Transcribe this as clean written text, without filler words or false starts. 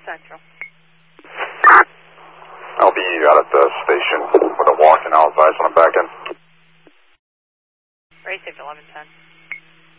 Central. I'll be out at the station with a walk, and I'll advise when I'm back in. Race 1110.